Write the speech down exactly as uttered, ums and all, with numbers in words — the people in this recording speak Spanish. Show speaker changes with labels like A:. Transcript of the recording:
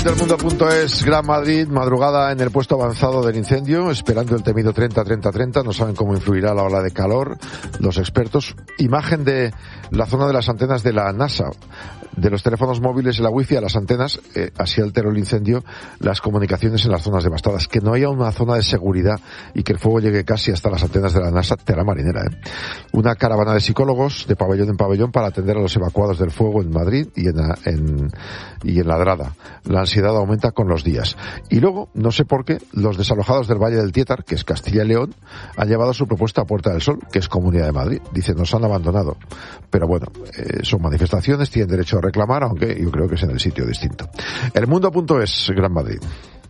A: del mundo.es, Gran Madrid, madrugada en el puesto avanzado del incendio, esperando el temido treinta treinta treinta, no saben cómo influirá la ola de calor, los expertos. Imagen de la zona de las antenas de la NASA, de los teléfonos móviles y la wifi a las antenas, eh, así alteró el incendio las comunicaciones en las zonas devastadas. Que no haya una zona de seguridad y que el fuego llegue casi hasta las antenas de la NASA, tela marinera, ¿eh? Una caravana de psicólogos de pabellón en pabellón para atender a los evacuados del fuego en Madrid y en, en, y en Ladrada. La ansiedad aumenta con los días. Y luego, no sé por qué, los desalojados del Valle del Tietar, que es Castilla y León, han llevado su propuesta a Puerta del Sol, que es Comunidad de Madrid. Dicen, nos han abandonado. Pero bueno, eh, son manifestaciones, tienen derecho a reclamar, aunque yo creo que es en el sitio distinto. El mundo.es, Gran Madrid.